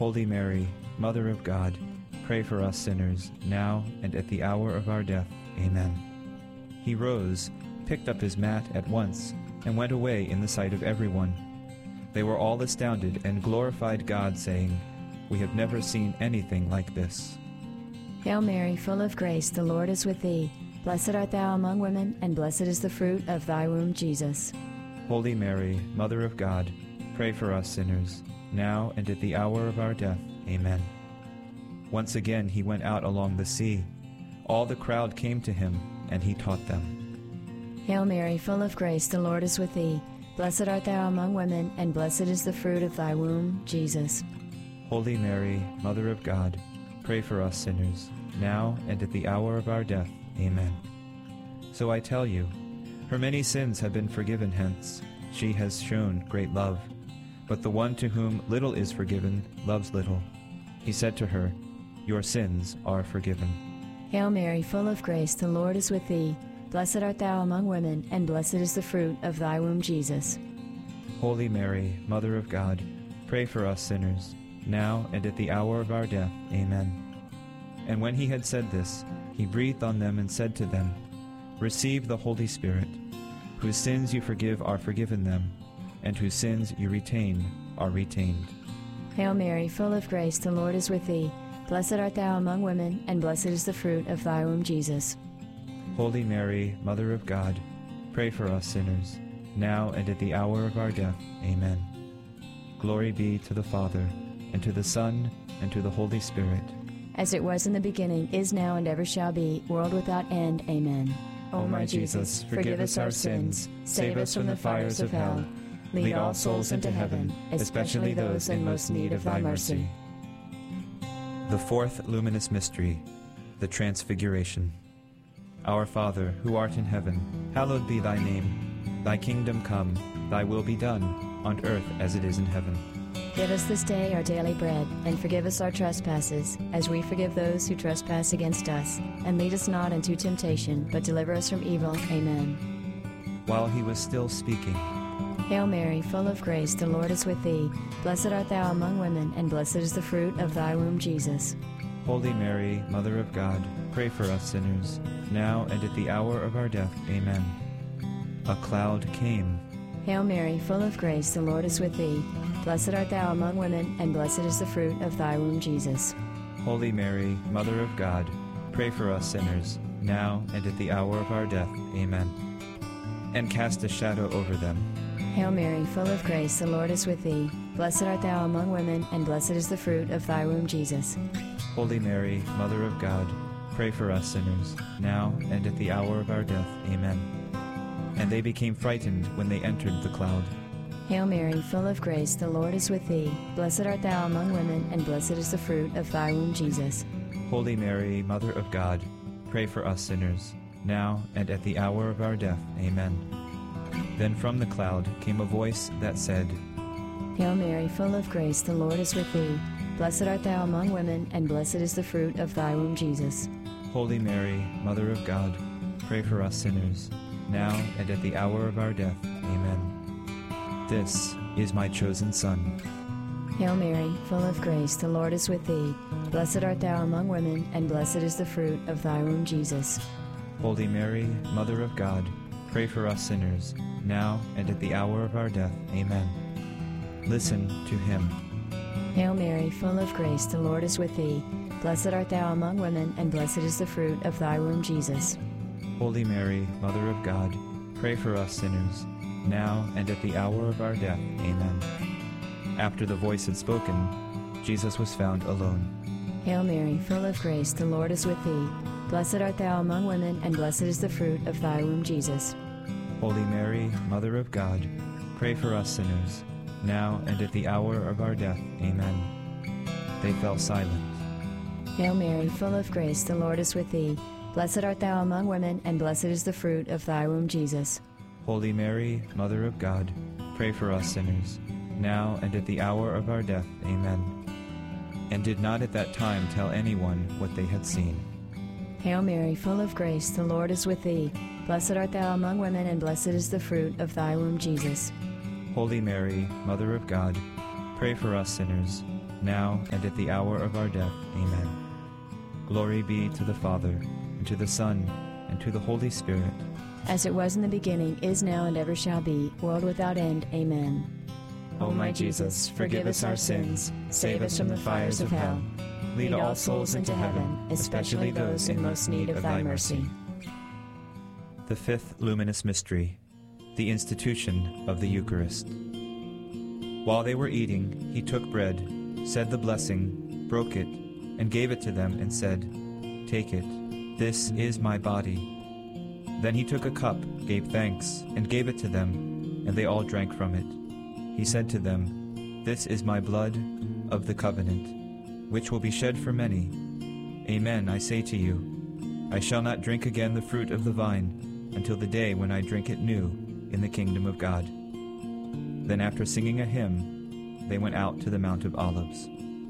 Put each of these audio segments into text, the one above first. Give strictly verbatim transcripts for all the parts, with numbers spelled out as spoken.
Holy Mary, Mother of God, pray for us sinners, now and at the hour of our death. Amen. He rose, picked up his mat at once, and went away in the sight of everyone. They were all astounded and glorified God, saying, "We have never seen anything like this." Hail Mary, full of grace, the Lord is with thee. Blessed art thou among women, and blessed is the fruit of thy womb, Jesus. Holy Mary, Mother of God, pray for us sinners, now and at the hour of our death. Amen. Once again he went out along the sea. All the crowd came to him, and he taught them. Hail Mary, full of grace, the Lord is with thee. Blessed art thou among women, and blessed is the fruit of thy womb, Jesus. Holy Mary, Mother of God, pray for us sinners, now and at the hour of our death. Amen. So I tell you, her many sins have been forgiven hence. She has shown great love. But the one to whom little is forgiven loves little. He said to her, "Your sins are forgiven." Hail Mary, full of grace, the Lord is with thee. Blessed art thou among women, and blessed is the fruit of thy womb, Jesus. Holy Mary, Mother of God, pray for us sinners, now and at the hour of our death. Amen. And when he had said this, he breathed on them and said to them, "Receive the Holy Spirit. Whose sins you forgive are forgiven them, and whose sins you retain are retained." Hail Mary, full of grace, the Lord is with thee. Blessed art thou among women, and blessed is the fruit of thy womb, Jesus. Holy Mary, Mother of God, pray for us sinners, now and at the hour of our death. Amen. Glory be to the Father, and to the Son, and to the Holy Spirit. As it was in the beginning, is now, and ever shall be, world without end. Amen. O my Jesus, forgive us our sins, save us from the fires of hell. Lead all souls into heaven, especially those in most need of thy mercy. The fourth luminous mystery, the Transfiguration. Our Father, who art in heaven, hallowed be thy name. Thy kingdom come, thy will be done, on earth as it is in heaven. Give us this day our daily bread, and forgive us our trespasses, as we forgive those who trespass against us. And lead us not into temptation, but deliver us from evil. Amen. While he was still speaking, Hail Mary, full of grace, the Lord is with thee. Blessed art thou among women, and blessed is the fruit of thy womb, Jesus. Holy Mary, Mother of God, pray for us sinners, now and at the hour of our death. Amen. A cloud came. Hail Mary, full of grace, the Lord is with thee. Blessed art thou among women, and blessed is the fruit of thy womb, Jesus. Holy Mary, Mother of God, pray for us sinners, now and at the hour of our death. Amen. And cast a shadow over them. Hail Mary, full of grace, the Lord is with thee. Blessed art thou among women, and blessed is the fruit of thy womb, Jesus. Holy Mary, Mother of God, pray for us sinners, now and at the hour of our death. Amen. And they became frightened when they entered the cloud. Hail Mary, full of grace, the Lord is with thee. Blessed art thou among women, and blessed is the fruit of thy womb, Jesus. Holy Mary, Mother of God, pray for us sinners, now and at the hour of our death. Amen. Then from the cloud came a voice that said, Hail Mary, full of grace, the Lord is with thee. Blessed art thou among women, and blessed is the fruit of thy womb, Jesus. Holy Mary, Mother of God, pray for us sinners, now and at the hour of our death. Amen. This is my chosen Son. Hail Mary, full of grace, the Lord is with thee. Blessed art thou among women, and blessed is the fruit of thy womb, Jesus. Holy Mary, Mother of God, pray for us sinners, now and at the hour of our death. Amen. Listen to him. Hail Mary, full of grace, the Lord is with thee. Blessed art thou among women, and blessed is the fruit of thy womb, Jesus. Holy Mary, Mother of God, pray for us sinners, now and at the hour of our death. Amen. After the voice had spoken, Jesus was found alone. Hail Mary, full of grace, the Lord is with thee. Blessed art thou among women, and blessed is the fruit of thy womb, Jesus. Holy Mary, Mother of God, pray for us sinners, now and at the hour of our death. Amen. They fell silent. Hail Mary, full of grace, the Lord is with thee. Blessed art thou among women, and blessed is the fruit of thy womb, Jesus. Holy Mary, Mother of God, pray for us sinners, now and at the hour of our death. Amen. And did not at that time tell anyone what they had seen. Hail Mary, full of grace, the Lord is with thee. Blessed art thou among women, and blessed is the fruit of thy womb, Jesus. Holy Mary, Mother of God, pray for us sinners, now and at the hour of our death. Amen. Glory be to the Father, and to the Son, and to the Holy Spirit. As it was in the beginning, is now, and ever shall be, world without end. Amen. O my Jesus, forgive us our sins, save us from the fires of hell. Lead all souls into heaven, especially those in most need of thy mercy. The fifth luminous mystery, the institution of the Eucharist. While they were eating, he took bread, said the blessing, broke it, and gave it to them, and said, "Take it, this is my body." Then he took a cup, gave thanks, and gave it to them, and they all drank from it. He said to them, "This is my blood of the covenant, which will be shed for many. Amen, I say to you, I shall not drink again the fruit of the vine until the day when I drink it new in the kingdom of God." Then after singing a hymn, they went out to the Mount of Olives.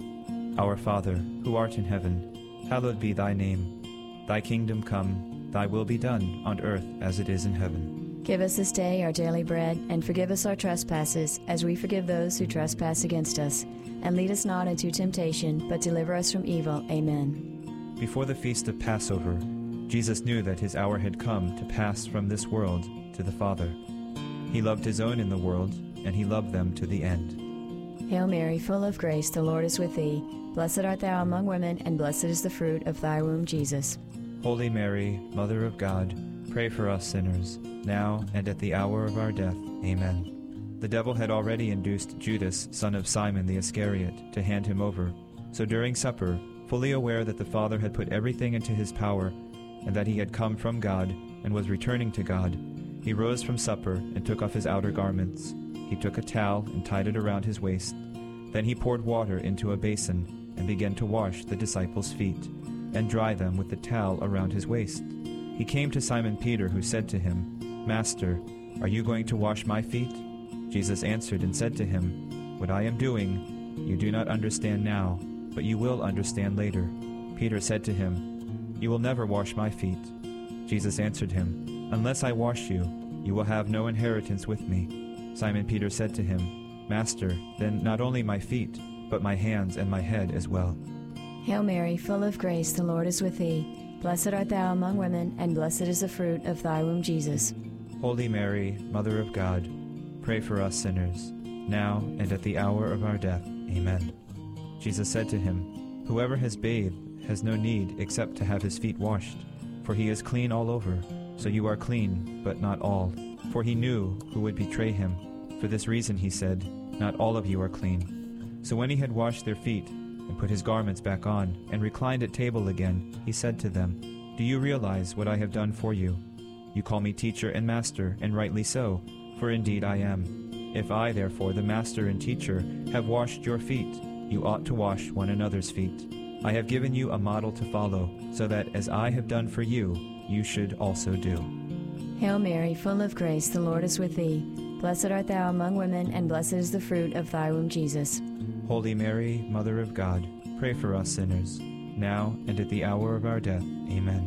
Our Father, who art in heaven, hallowed be thy name. Thy kingdom come, thy will be done, on earth as it is in heaven. Give us this day our daily bread, and forgive us our trespasses, as we forgive those who trespass against us. And lead us not into temptation, but deliver us from evil. Amen. Before the feast of Passover, Jesus knew that his hour had come to pass from this world to the Father. He loved his own in the world, and he loved them to the end. Hail Mary, full of grace, the Lord is with thee. Blessed art thou among women, and blessed is the fruit of thy womb, Jesus. Holy Mary, Mother of God, pray for us sinners, now and at the hour of our death. Amen. The devil had already induced Judas, son of Simon the Iscariot, to hand him over. So during supper, fully aware that the Father had put everything into his power, and that he had come from God and was returning to God, he rose from supper and took off his outer garments. He took a towel and tied it around his waist. Then he poured water into a basin and began to wash the disciples' feet, and dry them with the towel around his waist. He came to Simon Peter, who said to him, "Master, are you going to wash my feet?" Jesus answered and said to him, "What I am doing you do not understand now, but you will understand later." Peter said to him, "You will never wash my feet." Jesus answered him, "Unless I wash you, you will have no inheritance with me." Simon Peter said to him, "Master, then not only my feet, but my hands and my head as well." Hail Mary, full of grace, the Lord is with thee. Blessed art thou among women, and blessed is the fruit of thy womb, Jesus. Holy Mary, Mother of God, pray for us sinners, now and at the hour of our death. Amen. Jesus said to him, "Whoever has bathed has no need except to have his feet washed, for he is clean all over. So you are clean, but not all." For he knew who would betray him. For this reason he said, "Not all of you are clean." So when he had washed their feet, and put his garments back on, and reclined at table again, he said to them, "Do you realize what I have done for you? You call me teacher and master, and rightly so, for indeed I am. If I, therefore, the master and teacher, have washed your feet, you ought to wash one another's feet. I have given you a model to follow, so that as I have done for you, you should also do." Hail Mary, full of grace, the Lord is with thee. Blessed art thou among women, and blessed is the fruit of thy womb, Jesus. Holy Mary, Mother of God, pray for us sinners, now and at the hour of our death. Amen.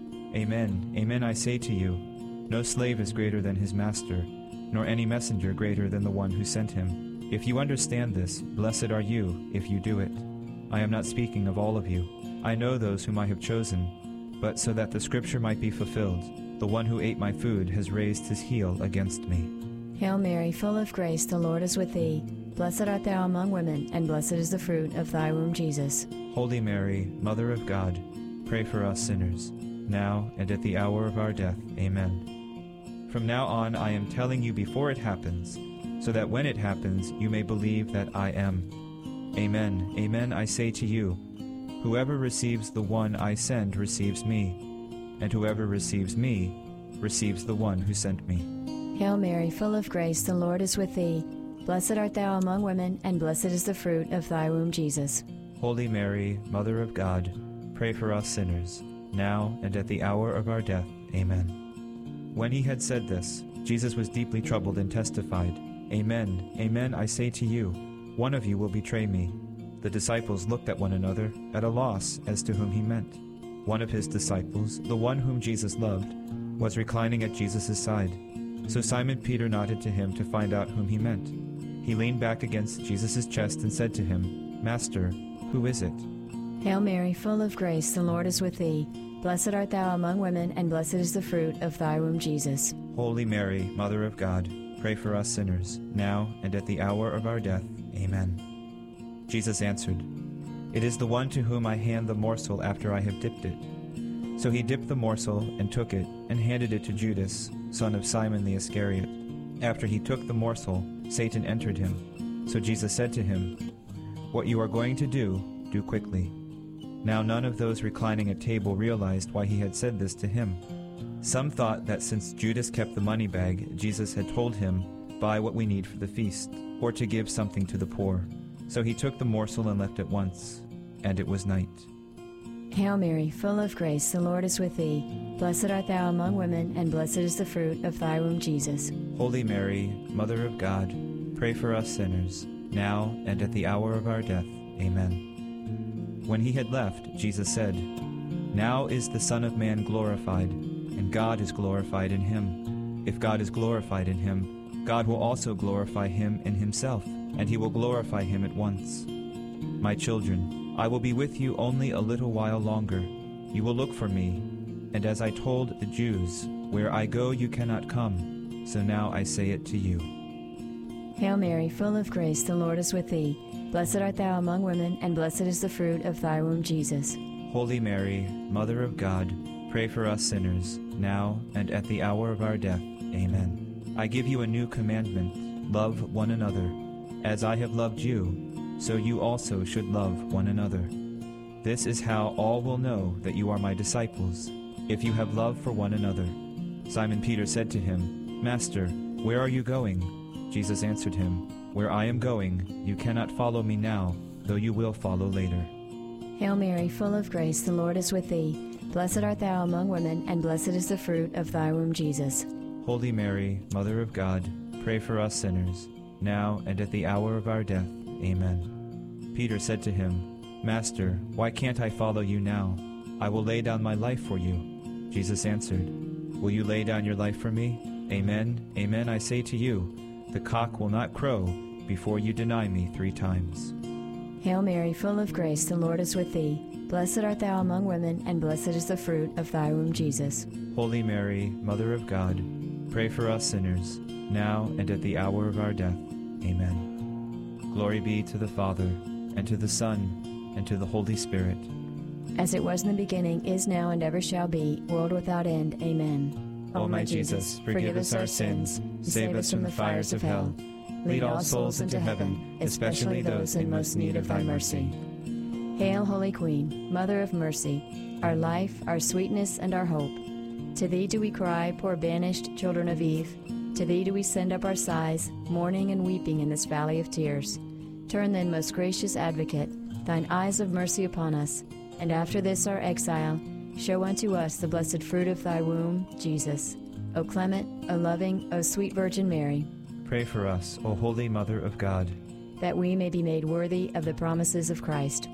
Amen, amen, I say to you, no slave is greater than his master, nor any messenger greater than the one who sent him. If you understand this, blessed are you if you do it. I am not speaking of all of you. I know those whom I have chosen, but so that the scripture might be fulfilled, the one who ate my food has raised his heel against me. Hail Mary, full of grace, the Lord is with thee. Blessed art thou among women, and blessed is the fruit of thy womb, Jesus. Holy Mary, Mother of God, pray for us sinners, now and at the hour of our death. Amen. From now on I am telling you before it happens, so that when it happens you may believe that I am. Amen, amen, I say to you, whoever receives the one I send receives me, and whoever receives me receives the one who sent me. Hail Mary, full of grace, the Lord is with thee. Blessed art thou among women, and blessed is the fruit of thy womb, Jesus. Holy Mary, Mother of God, pray for us sinners, now and at the hour of our death. Amen. When he had said this, Jesus was deeply troubled and testified, Amen, amen, I say to you, one of you will betray me. The disciples looked at one another, at a loss as to whom he meant. One of his disciples, the one whom Jesus loved, was reclining at Jesus' side. So Simon Peter nodded to him to find out whom he meant. He leaned back against Jesus' chest and said to him, Master, who is it?" Hail Mary, full of grace, the Lord is with thee. Blessed art thou among women, and blessed is the fruit of thy womb, Jesus. Holy Mary, Mother of God, pray for us sinners, now and at the hour of our death. Amen. Jesus answered, "It is the one to whom I hand the morsel after I have dipped it." So he dipped the morsel and took it, and handed it to Judas, son of Simon the Iscariot. After he took the morsel, Satan entered him. So Jesus said to him, "What you are going to do, do quickly." Now none of those reclining at table realized why he had said this to him. Some thought that since Judas kept the money bag, Jesus had told him, "Buy what we need for the feast," or to give something to the poor. So he took the morsel and left at once, and it was night. Hail Mary, full of grace, the Lord is with thee. Blessed art thou among women, and blessed is the fruit of thy womb, Jesus. Holy Mary, Mother of God, pray for us sinners, now and at the hour of our death. Amen. When he had left, Jesus said, "Now is the Son of Man glorified, and God is glorified in him. If God is glorified in him, God will also glorify him in himself, and he will glorify him at once. My children, I will be with you only a little while longer. You will look for me, and as I told the Jews, where I go you cannot come, so now I say it to you." Hail Mary, full of grace, the Lord is with thee. Blessed art thou among women, and blessed is the fruit of thy womb, Jesus. Holy Mary, Mother of God, pray for us sinners, now and at the hour of our death. Amen. I give you a new commandment, love one another. As I have loved you, so you also should love one another. This is how all will know that you are my disciples, if you have love for one another. Simon Peter said to him, "Master, where are you going?" Jesus answered him, "Where I am going, you cannot follow me now, though you will follow later." Hail Mary, full of grace, the Lord is with thee. Blessed art thou among women, and blessed is the fruit of thy womb, Jesus. Holy Mary, Mother of God, pray for us sinners, now and at the hour of our death. Amen. Peter said to him, "Master, why can't I follow you now? I will lay down my life for you." Jesus answered, "Will you lay down your life for me? Amen, amen, I say to you, the cock will not crow before you deny me three times." Hail Mary, full of grace, the Lord is with thee. Blessed art thou among women, and blessed is the fruit of thy womb, Jesus. Holy Mary, Mother of God, pray for us sinners, now and at the hour of our death. Amen. Glory be to the Father, and to the Son, and to the Holy Spirit. As it was in the beginning, is now, and ever shall be, world without end. Amen. O my Jesus, forgive us our sins, save us from the fires of hell. Lead all souls into heaven, especially those in most need of thy mercy. Hail, Holy Queen, Mother of Mercy, our life, our sweetness, and our hope. To thee do we cry, poor banished children of Eve. To thee do we send up our sighs, mourning and weeping in this valley of tears. Turn then, most gracious Advocate, thine eyes of mercy upon us, and after this our exile, show unto us the blessed fruit of thy womb, Jesus. O clement, O loving, O sweet Virgin Mary, pray for us, O Holy Mother of God, that we may be made worthy of the promises of Christ.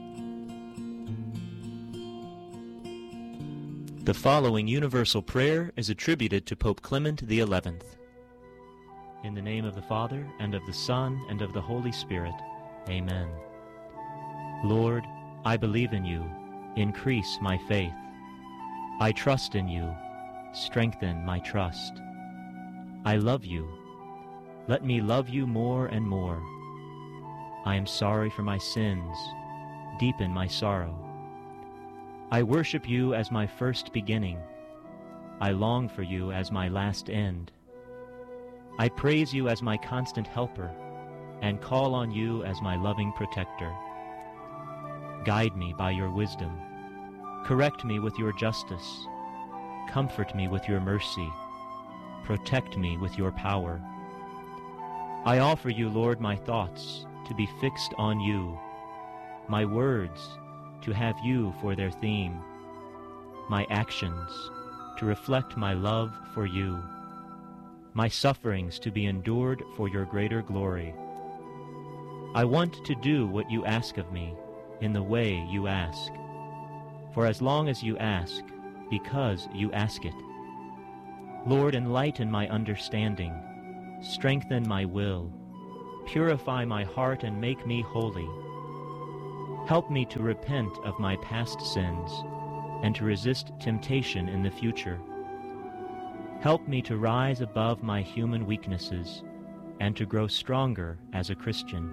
The following universal prayer is attributed to Pope Clement the eleventh. In the name of the Father, and of the Son, and of the Holy Spirit. Amen. Lord, I believe in you. Increase my faith. I trust in you. Strengthen my trust. I love you. Let me love you more and more. I am sorry for my sins. Deepen my sorrow. I worship you as my first beginning. I long for you as my last end. I praise you as my constant helper, and call on you as my loving protector. Guide me by your wisdom. Correct me with your justice. Comfort me with your mercy. Protect me with your power. I offer you, Lord, my thoughts to be fixed on you, my words to have you for their theme, my actions to reflect my love for you, my sufferings to be endured for your greater glory. I want to do what you ask of me in the way you ask, for as long as you ask, because you ask it. Lord, enlighten my understanding, strengthen my will, purify my heart and make me holy. Help me to repent of my past sins and to resist temptation in the future. Help me to rise above my human weaknesses and to grow stronger as a Christian.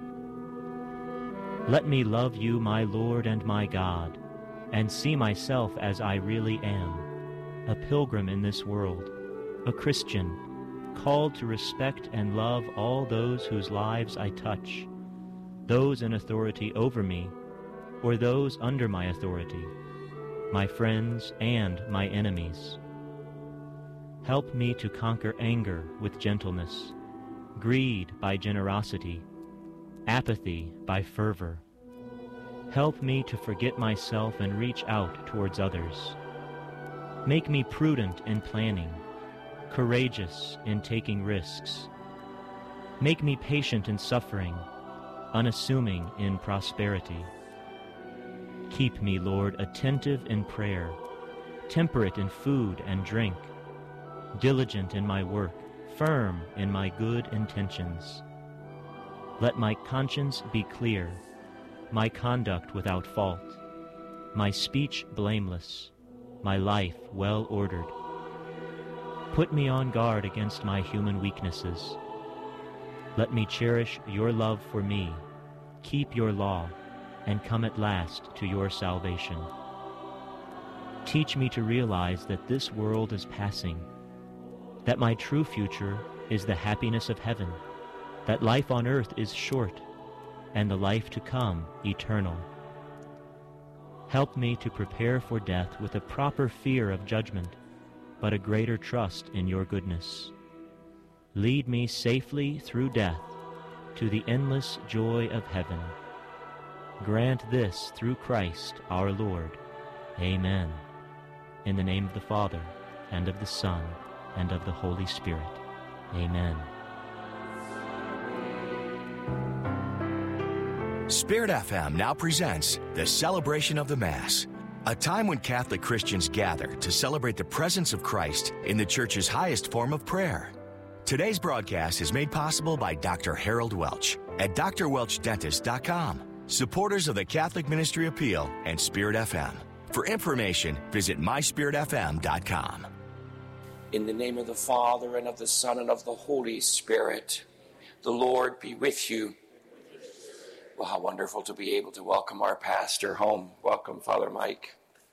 Let me love you, my Lord and my God, and see myself as I really am, a pilgrim in this world, a Christian, called to respect and love all those whose lives I touch, those in authority over me, or those under my authority, my friends and my enemies. Help me to conquer anger with gentleness, greed by generosity, apathy by fervor. Help me to forget myself and reach out towards others. Make me prudent in planning, courageous in taking risks. Make me patient in suffering, unassuming in prosperity. Keep me, Lord, attentive in prayer, temperate in food and drink, diligent in my work, firm in my good intentions. Let my conscience be clear, my conduct without fault, my speech blameless, my life well ordered. Put me on guard against my human weaknesses. Let me cherish your love for me, keep your law, and come at last to your salvation. Teach me to realize that this world is passing, that my true future is the happiness of heaven, that life on earth is short, and the life to come eternal. Help me to prepare for death with a proper fear of judgment, but a greater trust in your goodness. Lead me safely through death to the endless joy of heaven. Grant this through Christ our Lord. Amen. In the name of the Father, and of the Son, and of the Holy Spirit. Amen. Spirit F M now presents the Celebration of the Mass, a time when Catholic Christians gather to celebrate the presence of Christ in the Church's highest form of prayer. Today's broadcast is made possible by Doctor Harold Welch at d r welch dentist dot com, supporters of the Catholic Ministry Appeal and Spirit F M. For information, visit my spirit f m dot com. In the name of the Father, and of the Son, and of the Holy Spirit, the Lord be with you. Well, how wonderful to be able to welcome our pastor home. Welcome, Father Mike.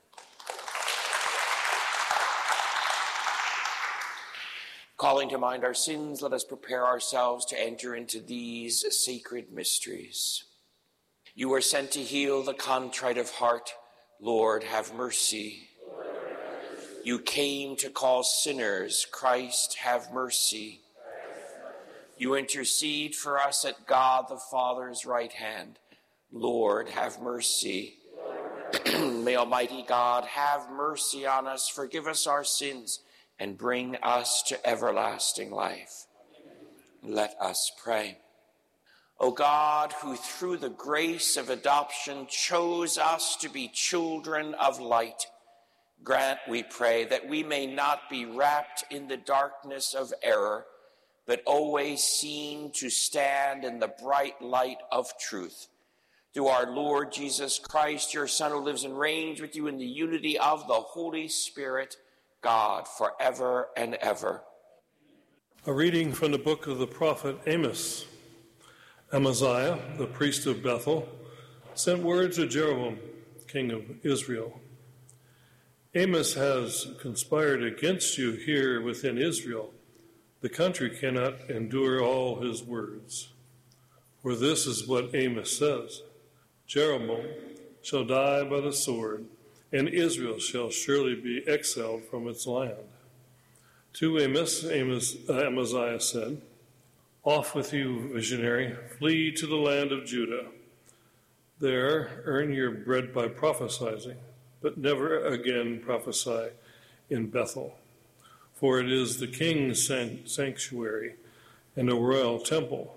Calling to mind our sins, let us prepare ourselves to enter into these sacred mysteries. You are sent to heal the contrite of heart. Lord, have mercy. Lord, have mercy. You came to call sinners. Christ, have mercy. You intercede for us at God the Father's right hand. Lord, have mercy. May Almighty God have mercy on us, forgive us our sins, and bring us to everlasting life. Let us pray. O God, who through the grace of adoption chose us to be children of light, grant, we pray, that we may not be wrapped in the darkness of error, but always seem to stand in the bright light of truth. Through our Lord Jesus Christ, your Son, who lives and reigns with you in the unity of the Holy Spirit, God, forever and ever. A reading from the book of the prophet Amos. Amaziah, the priest of Bethel, sent word to Jeroboam, king of Israel. Amos has conspired against you here within Israel. The country cannot endure all his words. For this is what Amos says: Jeroboam shall die by the sword, and Israel shall surely be exiled from its land. To Amos, Amos uh, Amaziah said, Off with you, visionary, flee to the land of Judah. There earn your bread by prophesying, but never again prophesy in Bethel. For it is the king's sanctuary and a royal temple.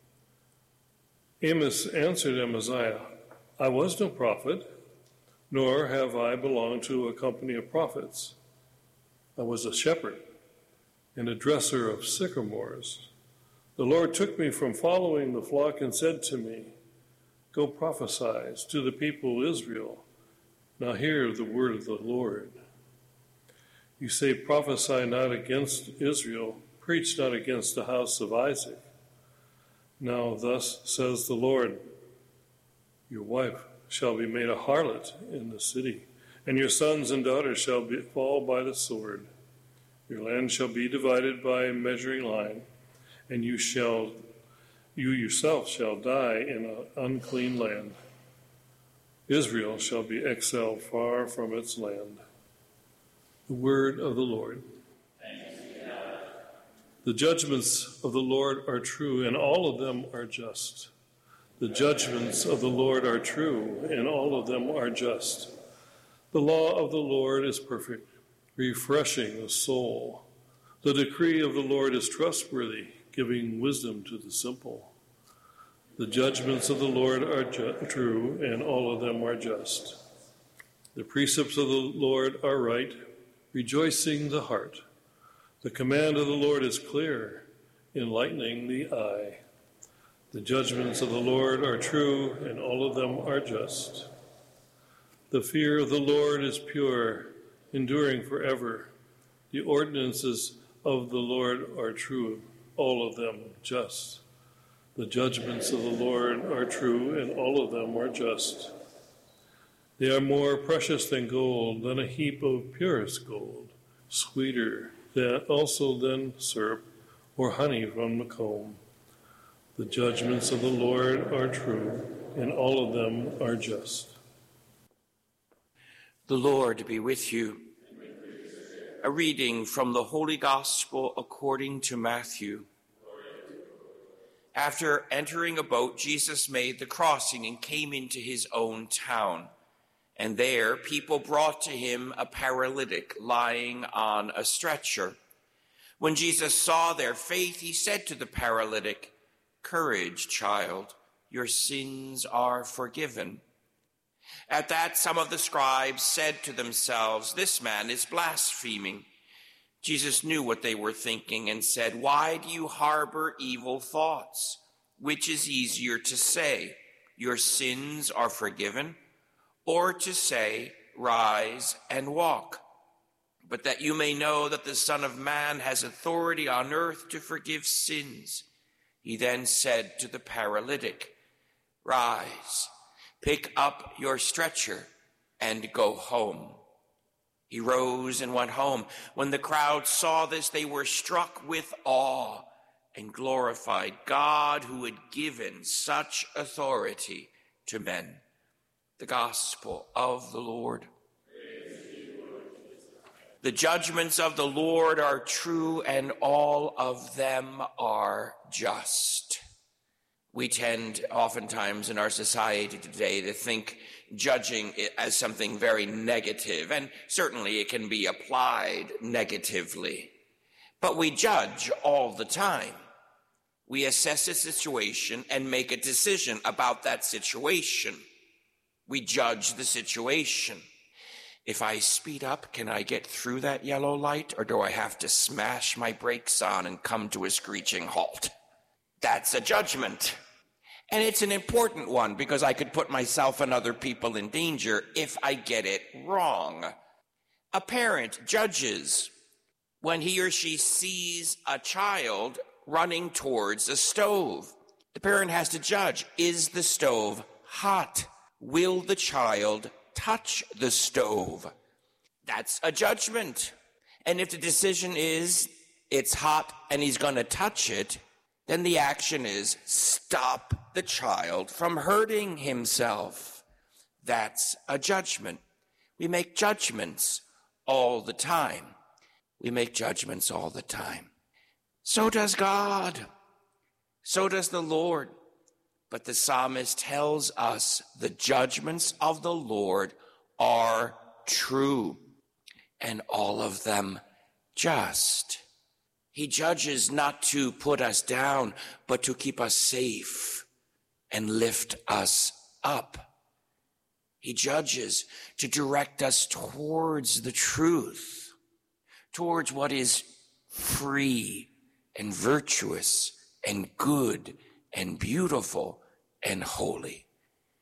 Amos answered Amaziah, I was no prophet, nor have I belonged to a company of prophets. I was a shepherd and a dresser of sycamores. The Lord took me from following the flock and said to me, Go prophesy to the people of Israel. Now hear the word of the Lord. You say, prophesy not against Israel, preach not against the house of Isaac. Now thus says the Lord, your wife shall be made a harlot in the city, and your sons and daughters shall be, fall by the sword. Your land shall be divided by a measuring line, and you shall, you yourself shall die in an unclean land. Israel shall be exiled far from its land. The word of the Lord. The judgments of the Lord are true, and all of them are just. The judgments of the Lord are true, and all of them are just. The law of the Lord is perfect, refreshing the soul. The decree of the Lord is trustworthy, giving wisdom to the simple. The judgments of the Lord are ju- true, and all of them are just. The precepts of the Lord are right, rejoicing the heart. The command of the Lord is clear, enlightening the eye. The judgments of the Lord are true, and all of them are just. The fear of the Lord is pure, enduring forever. The ordinances of the Lord are true, all of them just. The judgments of the Lord are true, and all of them are just. They are more precious than gold, than a heap of purest gold, sweeter than also than syrup or honey from the comb. The judgments of the Lord are true, and all of them are just. The Lord be with you. A reading from the Holy Gospel according to Matthew. After entering a boat, Jesus made the crossing and came into his own town. And there people brought to him a paralytic lying on a stretcher. When Jesus saw their faith, he said to the paralytic, "Courage, child, your sins are forgiven." At that, some of the scribes said to themselves, "This man is blaspheming." Jesus knew what they were thinking and said, "Why do you harbor evil thoughts? Which is easier to say, 'Your sins are forgiven,' or to say, 'Rise and walk'? But that you may know that the Son of Man has authority on earth to forgive sins." He then said to the paralytic, "Rise, pick up your stretcher, and go home." He rose and went home. When the crowd saw this, they were struck with awe and glorified God who had given such authority to men. The Gospel of the Lord. The judgments of the Lord are true, and all of them are just. We tend oftentimes in our society today to think judging it as something very negative, and certainly it can be applied negatively. But we judge all the time. We assess a situation and make a decision about that situation. We judge the situation. If I speed up, can I get through that yellow light, or do I have to smash my brakes on and come to a screeching halt? That's a judgment. And it's an important one, because I could put myself and other people in danger if I get it wrong. A parent judges when he or she sees a child running towards a stove. The parent has to judge, is the stove hot? Will the child touch the stove? That's a judgment. And if the decision is it's hot and he's going to touch it, then the action is stop the child from hurting himself. That's a judgment. We make judgments all the time. We make judgments all the time. So does God. So does the Lord. But the psalmist tells us the judgments of the Lord are true, and all of them just. He judges not to put us down, but to keep us safe and lift us up. He judges to direct us towards the truth, towards what is free and virtuous and good and beautiful and holy.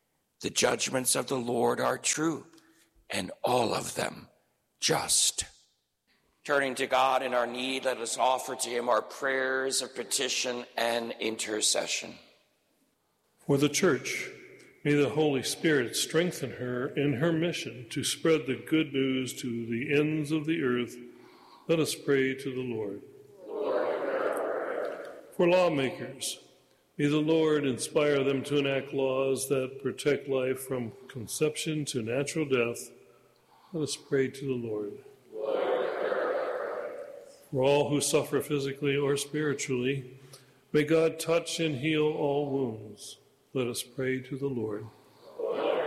The judgments of the Lord are true, and all of them just. Turning to God in our need, let us offer to him our prayers of petition and intercession. For the Church, may the Holy Spirit strengthen her in her mission to spread the good news to the ends of the earth. Let us pray to the Lord. Lord. For lawmakers, may the Lord inspire them to enact laws that protect life from conception to natural death. Let us pray to the Lord. Lord. For all who suffer physically or spiritually, may God touch and heal all wounds. Let us pray to the Lord. Lord.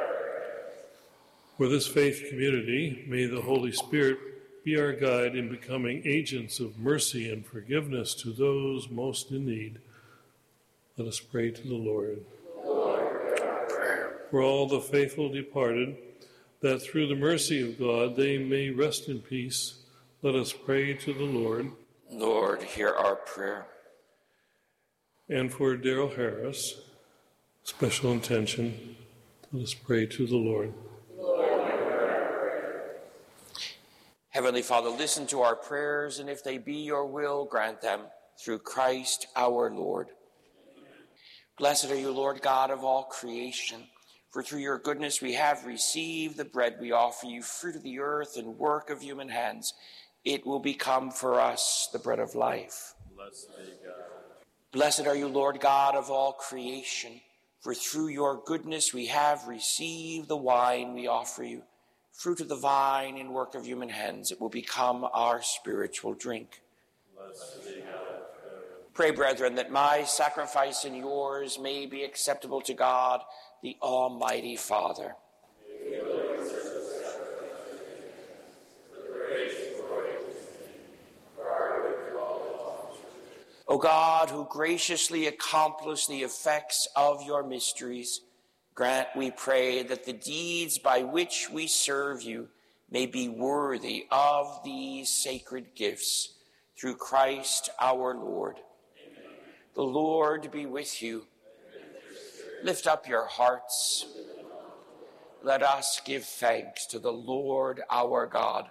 For this faith community, may the Holy Spirit be our guide in becoming agents of mercy and forgiveness to those most in need. Let us pray to the Lord. Lord. For all the faithful departed, that through the mercy of God they may rest in peace, let us pray to the Lord. Lord, hear our prayer. And for Daryl Harris, special intention, let us pray to the Lord. Lord. Heavenly Father, listen to our prayers, and if they be your will, grant them through Christ our Lord. Blessed are you, Lord God of all creation, for through your goodness we have received the bread we offer you, fruit of the earth and work of human hands. It will become for us the bread of life. Blessed be God. Blessed are you, Lord God of all creation, for through your goodness we have received the wine we offer you, fruit of the vine and work of human hands. It will become our spiritual drink. Blessed be God. Pray, brethren, that my sacrifice and yours may be acceptable to God, the Almighty Father. O God, who graciously accomplish the effects of your mysteries, grant, we pray, that the deeds by which we serve you may be worthy of these sacred gifts, through Christ our Lord. Amen. The Lord be with you. Lift up your hearts. Let us give thanks to the Lord our God.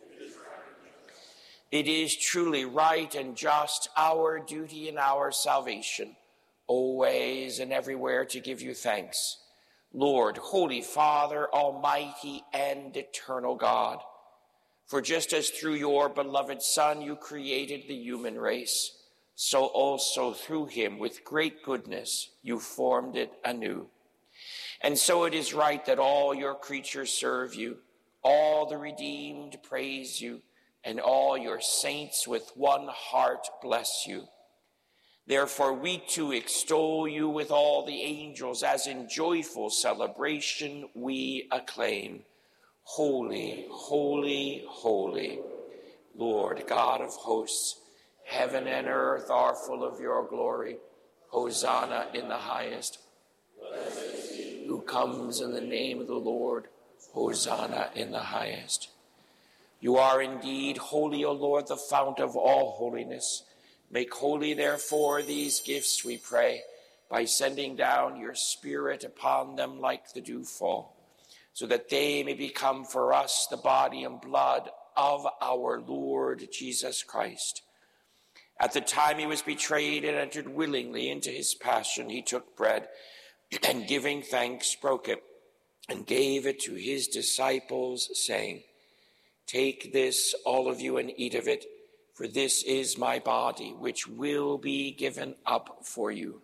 It is truly right and just, our duty and our salvation, always and everywhere to give you thanks. Lord, Holy Father, Almighty and eternal God, for just as through your beloved Son you created the human race, so also through him with great goodness you formed it anew. And so it is right that all your creatures serve you, all the redeemed praise you, and all your saints with one heart bless you. Therefore we too extol you with all the angels, as in joyful celebration we acclaim. Holy, holy, holy, Lord God of hosts, heaven and earth are full of your glory. Hosanna in the highest. Who comes in the name of the Lord? Hosanna in the highest. You are indeed holy, O Lord, the fount of all holiness. Make holy, therefore, these gifts, we pray, by sending down your Spirit upon them like the dewfall, so that they may become for us the body and blood of our Lord Jesus Christ. At the time he was betrayed and entered willingly into his passion, he took bread, and giving thanks, broke it, and gave it to his disciples, saying, "Take this, all of you, and eat of it, for this is my body, which will be given up for you."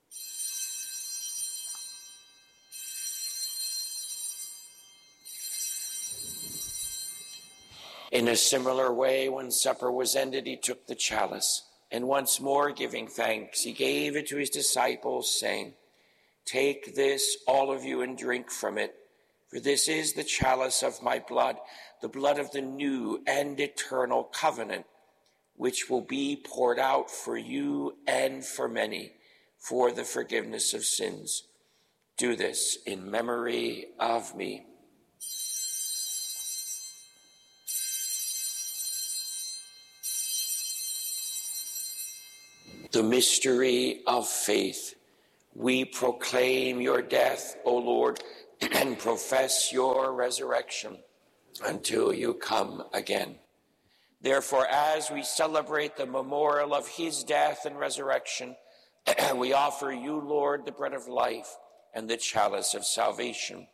In a similar way, when supper was ended, he took the chalice, and once more giving thanks, he gave it to his disciples, saying, "Take this, all of you, and drink from it, for this is the chalice of my blood, the blood of the new and eternal covenant, which will be poured out for you and for many for the forgiveness of sins. Do this in memory of me." The mystery of faith. We proclaim your death, O Lord, and profess your resurrection until you come again. Therefore, as we celebrate the memorial of his death and resurrection, we offer you, Lord, the bread of life and the chalice of salvation,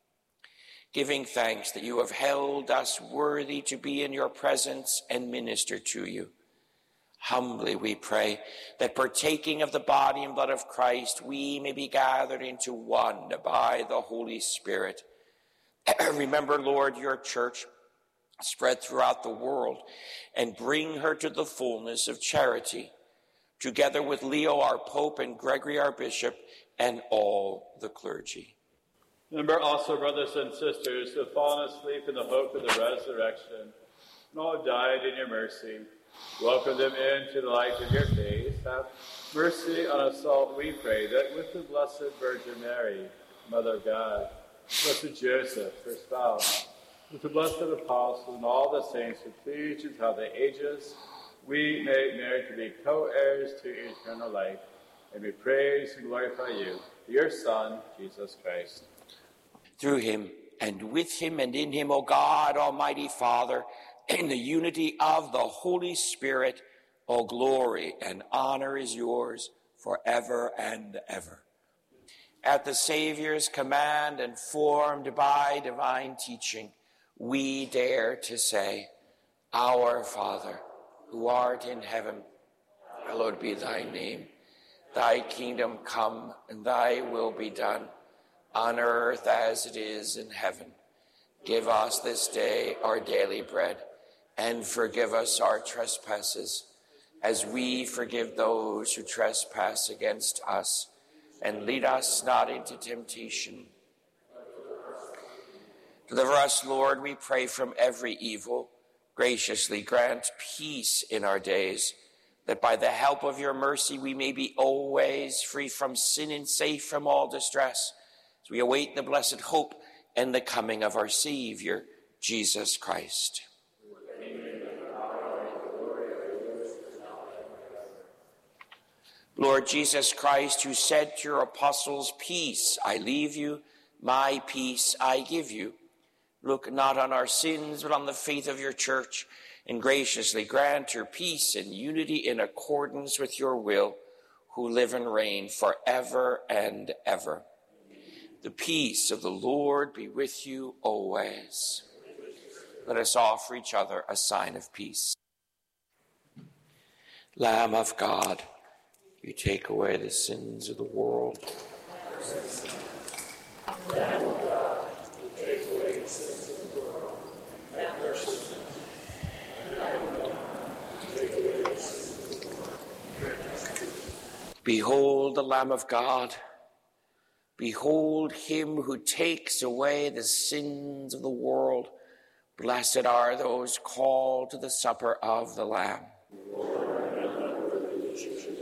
giving thanks that you have held us worthy to be in your presence and minister to you. Humbly we pray that partaking of the body and blood of Christ, we may be gathered into one by the Holy Spirit. Remember, Lord, your church spread throughout the world and bring her to the fullness of charity, together with Leo, our Pope, and Gregory, our Bishop, and all the clergy. Remember also, brothers and sisters, who have fallen asleep in the hope of the resurrection, and all have died in your mercy. Welcome them into the light of your face. Have mercy on us all, we pray, that with the Blessed Virgin Mary, Mother of God, Blessed Joseph, her spouse, with the blessed apostles and all the saints who please you throughout the ages, we may merit to be co-heirs to eternal life, and we praise and glorify you, your Son, Jesus Christ. Through him, and with him, and in him, O God, Almighty Father, in the unity of the Holy Spirit, all glory and honor is yours forever and ever. At the Savior's command and formed by divine teaching, we dare to say, Our Father, who art in heaven, hallowed be thy name. Thy kingdom come, and thy will be done, on earth as it is in heaven. Give us this day our daily bread, and forgive us our trespasses, as we forgive those who trespass against us. And lead us not into temptation. Deliver us, Lord, we pray, from every evil. Graciously grant peace in our days, that by the help of your mercy we may be always free from sin and safe from all distress, as we await the blessed hope and the coming of our Savior, Jesus Christ. Lord Jesus Christ, who said to your apostles, Peace I leave you, my peace I give you. Look not on our sins, but on the faith of your church, and graciously grant your peace and unity in accordance with your will, who live and reign forever and ever. The peace of the Lord be with you always. Let us offer each other a sign of peace. Lamb of God, you take away the sins of the world. Lamb of God, you take away the sins of the world. Have mercy. Lamb of God, you take away the sins of the world. Behold the Lamb of God. Behold him who takes away the sins of the world. Blessed are those called to the supper of the Lamb. Lord, I am not worthy that you should